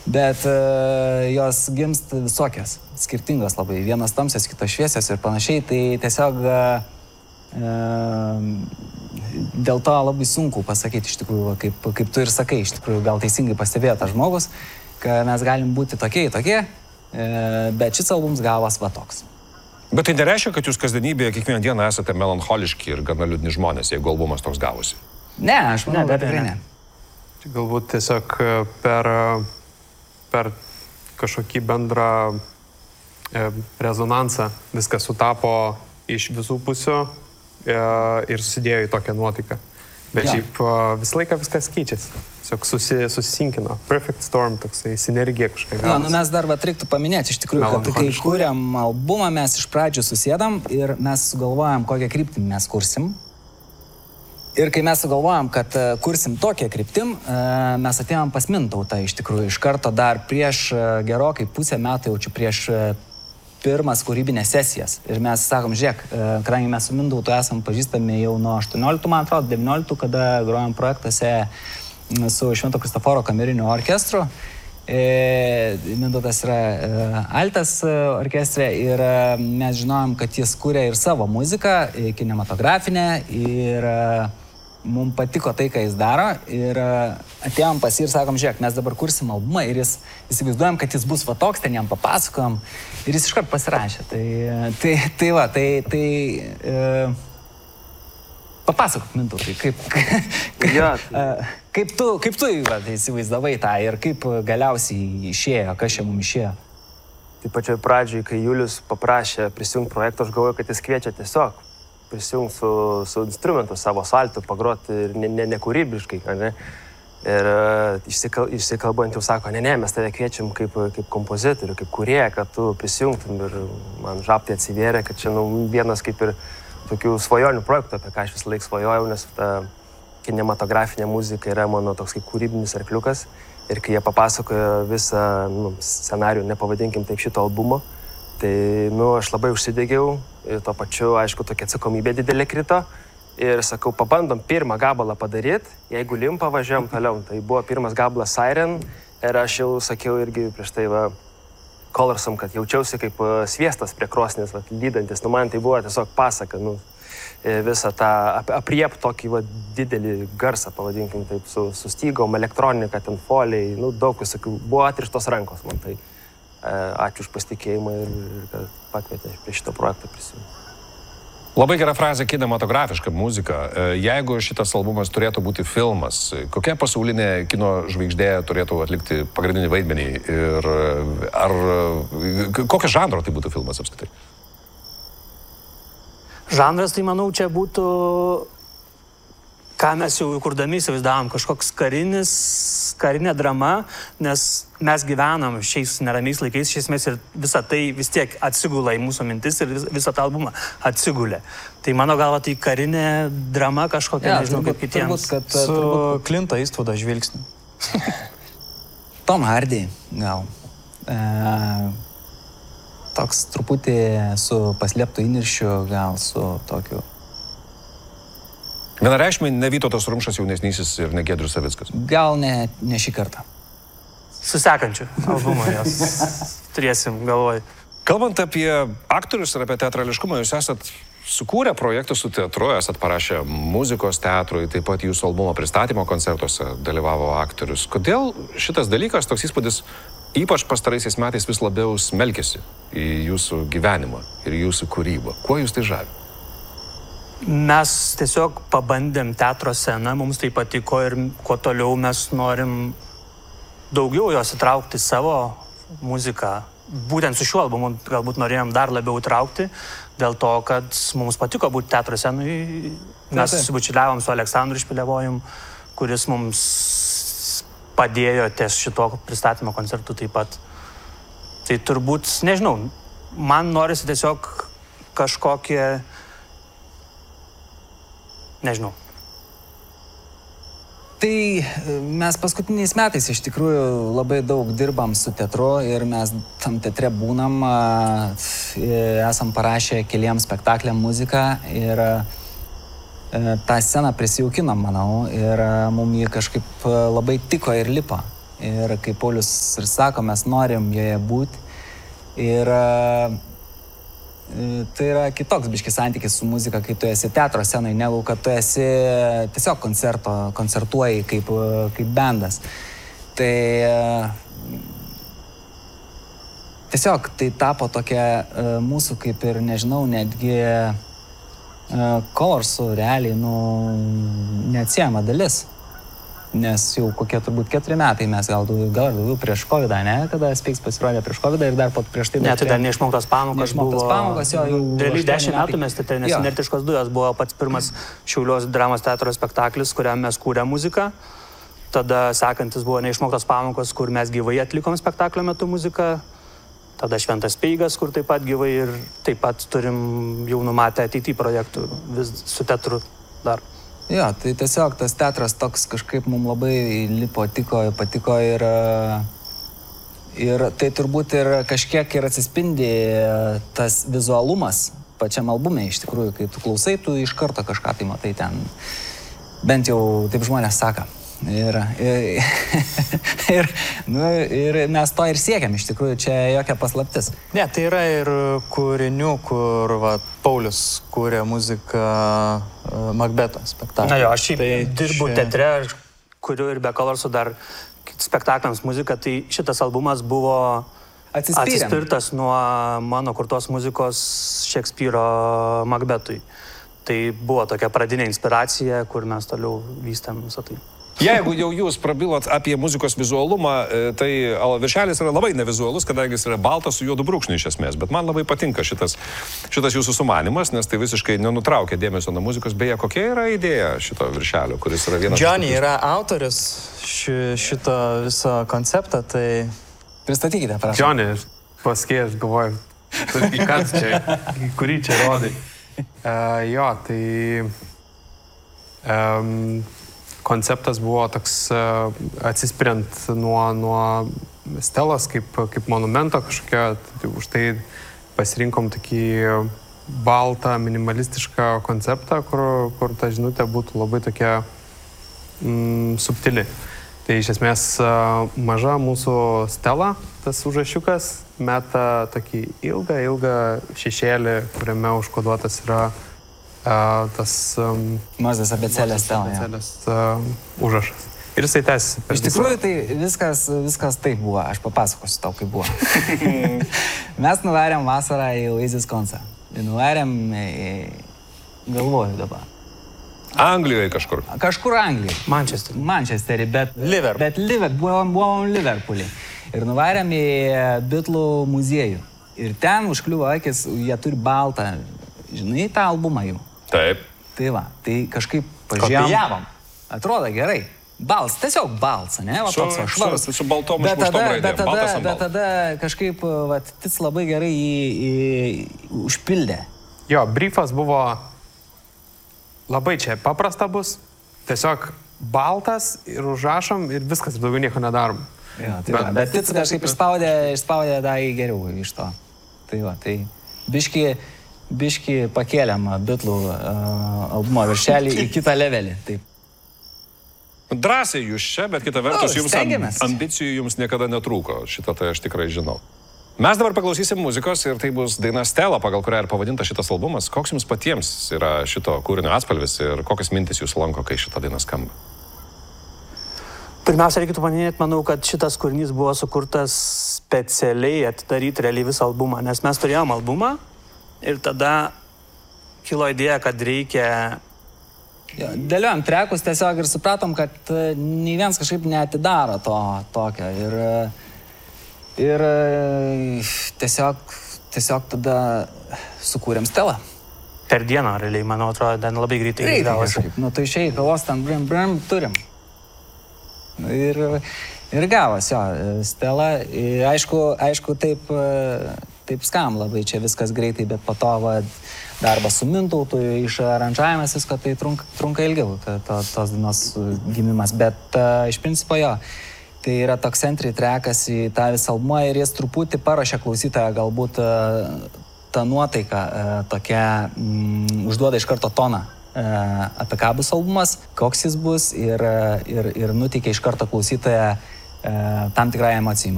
Bet jos gimsta visokios, skirtingos labai, vienas tamsios, kitos šviesios ir panašiai, tai tiesiog dėl to labai sunku pasakyti iš tikrųjų, kaip tu ir sakai, iš tikrųjų gal teisingai pastebėjo tas žmogus, kad mes galim būti tokie, bet šis albums gavas va toks. Bet tai nereiškia, kad jūs kasdienybėje kiekvieną dieną esate melancholiški ir gana liūdni žmonės, jeigu albumas toks gavosi? Ne, aš manau, kad tikrai ne. Galbūt tiesiog per kažkokį bendrą rezonansą viskas sutapo iš visų pusių ir susidėjo į tokią nuotaiką. Bet šiaip visą laiką viskas keičiasi. Tiesiog susisinkino. Perfect storm, toksai sinergija kažkaip. Mes dar reiktų paminėti, iš tikrųjų, kad kai kuriam albumą mes iš pradžių susėdam ir mes sugalvojam, kokią kryptį mes kursim. Ir kai mes sugalvojam, kad kursim tokią kryptim, mes atėjom pas Mintautą iš tikrųjų. Iš karto dar prieš gerokai pusę metų, jaučiu prieš pirmas kūrybinės sesijas. Ir mes sakom, žiūrėk, kadangi mes su Mintautu esam pažįstami jau nuo 18, man atrodo, 19, kada grojam projektuose su Švento Kristoforo kameriniu orkestru. Mintautas yra altas orkestre ir mes žinojom, kad jis kūrė ir savo muziką, kinematografinę ir mums patiko tai, ką jis daro ir atėjom pas jį ir sakom, žiūrėk, mes dabar kursim albumą ir įsivaizduojam, kad jis bus va toks, ten jam papasakojom ir jis iškart pasirašė. Papasakok, Mintautai, kaip tu įsivaizdavai tą ir kaip galiausiai išėjo, kas čia mums išėjo? Tai pačioj pradžioj, kai Julius paprašė prisijungti projektą, aš galvoju, kad jis kviečia tiesiog prisijungti su instrumentu savo saltu, pagroti ir nekūrybiškai, ne? Ir išsikalbant jau sako, ne, mes tave kviečiam kaip kompozitorių, kaip kūrėją, kad tu prisijungtum ir man žaptai atsivėrė, kad čia vienas kaip ir tokių svajonių projektų, apie ką aš visą laiką svajojau, nes ta kinematografinė muzika yra mano toks kaip kūrybinis arkliukas ir kai jie papasakojo visą scenarijų, nepavadinkim taip šito albumo, tai, aš labai užsidegiau ir tuo pačiu, aišku, tokia atsakomybė didelė krito ir sakau, pabandom pirmą gabalą padaryti, jeigu limpa, važiuojam toliau. Tai buvo pirmas gabalas Siren ir aš jau sakiau irgi prieš tai Colorsam, kad jaučiausi kaip sviestas prie krosnės, lydantis. Man tai buvo tiesiog pasaka, visą tą apriep tokį didelį garsą, pavadinkim taip, su stygom, elektronika, ten foliai, daug visokių, buvo atrištos rankos man tai. Ačiū už pasitikėjimą ir kad pakvietė prie šito projekto prisijungti. Labai gera frazė kinematografiška muzika. Jeigu šitas albumas turėtų būti filmas, kokia pasaulinė kino žvaigždė turėtų atlikti pagrindinį vaidmenį ir kokio žanro tai būtų filmas apskritai? Žanras, tai manau, čia būtų, ką mes jau kurdami įsivaizdavom, kažkoks karinė drama, nes mes gyvenam šiais neramiais laikais, iš esmės ir visą tai vis tiek atsigula į mūsų mintis ir visą tą albumą atsigulė. Tai mano galva tai karinė drama kažkokia, nežinau kaip kitiems. Su Clint Eastwoodo žvilgsniu. Tom Hardy, gal. Toks truputį su paslėptų įniršiu, gal su tokiu. Vienareikšmiai ne Vytautas Rumšas jaunesnysis ir ne Giedrius Savickas. Gal ne šį kartą. Su sekančiu albumu jos turėsim galvoj. Kalbant apie aktorius ir apie teatrališkumą, jūs esat sukūrę projektų su teatru, esat parašę muzikos teatrui, taip pat jūsų albumo pristatymo koncertuose dalyvavo aktorius. Kodėl šitas dalykas, toks įspūdis, ypač pastaraisiais metais vis labiau smelkėsi į jūsų gyvenimą ir jūsų kūrybą? Kuo jūs tai žavi? Mes tiesiog pabandėm teatro sceną, mums tai patiko ir kuo toliau mes norim daugiau jos įtraukti savo muziką. Būtent su šiuo albumu galbūt norėjom dar labiau įtraukti, dėl to, kad mums patiko būti teatro scenui. Mes susibučiuliavom su Aleksandru Špilevojum, kuris mums padėjo ties šito pristatymo koncertu taip pat. Tai turbūt, nežinau, man norisi tiesiog kažkokie nežinau. Tai mes paskutiniais metais iš tikrųjų labai daug dirbam su teatru ir mes tam teatre būnam, esam parašę keliems spektakliam muziką ir tą sceną prisijaukinom, manau, ir mums jį kažkaip labai tiko ir lipo. Ir kaip Paulius ir sako, mes norim joje būti. Ir tai yra kitoks biškis santykis su muzika, kai tu esi teatro scenai, negu kad tu esi tiesiog koncertuoji kaip bendas. Tai tiesiog tai tapo tokia mūsų kaip ir, nežinau, netgi Colorsų realiai, neatsiejama dalis. Nes jau kokie turbūt 4 metai mes gal daugiau prieš COVID, ne? Kada Speiks pasirodė prieš COVID ir dar prieš tai... Ne, tai dar neišmoktos pamokos. Neišmoktos pamokos, jo, jau... Realiai 10 metų mes tai, nes Inertiškos dujos buvo pats pirmas Šiaulios dramos teatro spektaklis, kuriam mes kūrėm muziką. Tada sekantis buvo neišmoktos pamokos, kur mes gyvai atlikom spektaklio metu muziką. Tada Šventas Speigas, kur taip pat gyvai ir taip pat turim jau numatę ateity projektų vis su teatru dar. Jo, tai tiesiog tas teatras toks kažkaip mums labai patiko ir tai turbūt ir kažkiek ir atsispindi tas vizualumas pačiam albume iš tikrųjų, kai tu klausai, tu iš karto kažką tai matai ten, bent jau taip žmonės sako. Ir mes to ir siekiam, iš tikrųjų, čia jokia paslaptis. Ne, tai yra ir kūrinių, kur Paulius kūrė muziką Makbeto spektaklį. Na jo, aš dirbu teatre, kuriu ir be Colorsų dar spektakliams muziką, tai šitas albumas buvo atsispirtas nuo mano kurtos muzikos Šekspyro Makbetui. Tai buvo tokia pradinė inspiracija, kur mes toliau vystėm visą tai. Jeigu jau jūs prabilot apie muzikos vizualumą, tai viršelis yra labai nevizualus, kadangi jis yra baltas su juodu brūkšniu iš esmės, bet man labai patinka šitas jūsų sumanimas, nes tai visiškai nenutraukia dėmesio nuo muzikos. Beje, kokia yra idėja šito viršelio, kuris yra vienas... Johnny yra autorius šito viso konceptą, tai... Pristatykite, prašau. Johnny, paskėjęs, galvoju, į ką čia, į kurį čia rodai. Jo, tai... konceptas buvo toks atsispiriant nuo Stelos kaip monumento kažkokio, tai už tai pasirinkom tokį baltą, minimalistišką konceptą, kur ta žinutė būtų labai tokia subtili. Tai iš esmės maža mūsų Stela, tas užrašiukas, meta tokį ilgą šešėlį, kuriame užkoduotas yra tas Mozės abėcėlės užrašas. Ir jisai tęsiasi. Iš tikrųjų, tai viskas taip buvo. Aš papasakosiu tau, kaip buvo. Mes nuvarėm vasarą į Oasis koncertą. Nuvarėm, galvoju dabar. Anglijoje kažkur. Kažkur Anglijoje. Manchesterį, bet buvom Liverpoolį. Ir nuvarėm į Bitlų muziejų. Ir ten užkliuvo akis, jie turi baltą, žinai, tą albumą jų. Taip. Tai va, tai kažkaip pažiūrėjom. Atrodo gerai. Tiesiog balsa, ne? Va, toks švarus. Su baltom išmuštom raidėm. Bet tada kažkaip, tis labai gerai jį užpildė. Jo, briefas buvo labai čia paprasta bus. Tiesiog baltas ir užrašom ir viskas, ir daugiau nieko nedarom. Jo, tai bet tis kažkaip išspaudė dar geriau iš to. Tai va, tai biški pakėlėm Bitlų albumo viršelį į kitą levelį. Taip. Drąsiai jūs čia, bet kita vertus, jums ambicijų jums niekada netrūko. Šitą tai aš tikrai žinau. Mes dabar paklausysim muzikos ir tai bus daina Stela, pagal kurią ir pavadinta šitas albumas. Koks jums patiems yra šito kūrinio atspalvis ir kokias mintis jūs lanko, kai šita daina skamba? Pirmiausia, reikėtų paminėti, manau, kad šitas kūrinys buvo sukurtas specialiai atidaryti realiai visą albumą, nes mes turėjom albumą ir tada kilo idėja, kad reikia... Dėliojom trekus tiesiog ir supratom, kad nei vienas kažkaip neatidaro to tokio. Ir tiesiog tada sukūrėm Stelą. Per dieną, realiai, manau, atrodo, ten labai greitai gavosi. Tai išėjai, kavos ten brim, turim. Ir gavos, jo, Stela. Aišku, taip skam labai čia viskas greitai, bet po to darbas su Mintautu, išaranžavimas visko, tai trunka ilgiau, tos dainos gimimas. Bet iš principo jo, tai yra toks entry trackas į tą visą albumą ir jis truputį paruošia klausytoją, galbūt ta nuotaika tokia užduoda iš karto toną, apie ką bus albumas, koks jis bus ir nuteikia iš karto klausytoją tam tikrai emocijai.